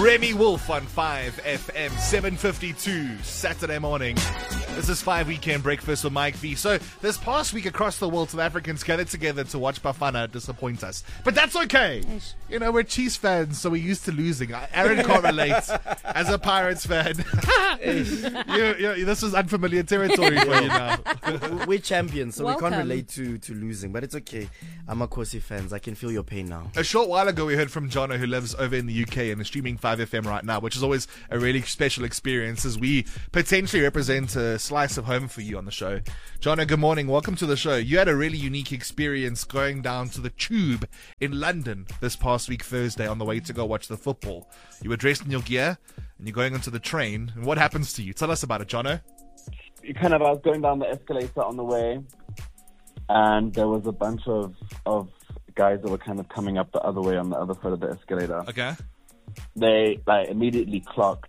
Remy Wolf on 5FM, 7:52 Saturday morning. This is 5 Weekend Breakfast with Mike V. So this past week across the world, South Africans gathered together to watch Bafana disappoint us. But that's okay. You know, we're Chiefs fans, so we're used to losing. Aaron can't relate as a Pirates fan. This is unfamiliar territory for you now. We're champions, so Welcome. we can't relate to losing. But it's okay. I'm a Kosi fans. I can feel your pain now. A short while ago, we heard from Jono, who lives over in the UK and is streaming 5FM right now, which is always a really special experience as we potentially represent a slice of home for you on the show. Jono, good morning. Welcome to the show. You had a really unique experience going down to the Tube in London this past week, Thursday, on the way to go watch the football. You were dressed in your gear and you're going onto the train. And what happens to you? Tell us about it, Jono. I was going down the escalator on the way, and there was a bunch of guys that were kind of coming up the other way on the other side of the escalator. Okay. They immediately clocked,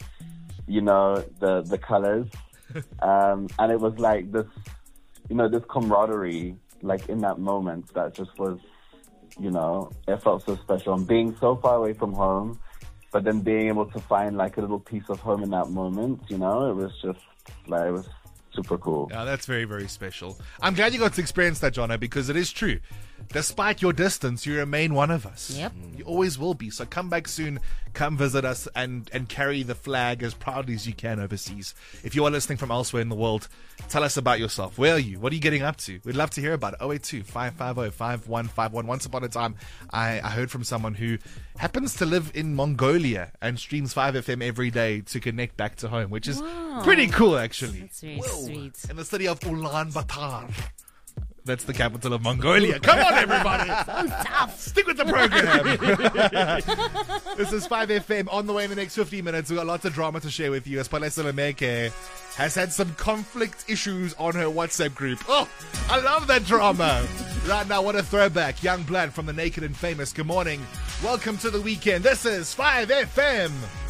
the colors, and it was like this, this camaraderie, like in that moment, that just was, it felt so special. And being so far away from home, but then being able to find like a little piece of home in that moment, it was just like, it was super cool. Yeah, that's very, very special. I'm glad you got to experience that, Jono, because it is true. Despite your distance, you remain one of us. Yep. You always will be. So come back soon, come visit us, and carry the flag as proudly as you can overseas. If you are listening from elsewhere in the world, tell us about yourself. Where are you? What are you getting up to? We'd love to hear about it. 082-550-5151. Once upon a time, I heard from someone who happens to live in Mongolia and streams 5FM every day to connect back to home, which is pretty cool, actually. That's very sweet. In the city of Ulaanbaatar. That's the capital of Mongolia. Come on, everybody. Sounds tough. Stick with the program. This is 5FM. On the way in the next 15 minutes, we've got lots of drama to share with you as Palesa Lemeke has had some conflict issues on her WhatsApp group. Oh, I love that drama. Right now, what a throwback. Young Blood from the Naked and Famous. Good morning. Welcome to the weekend. This is 5FM.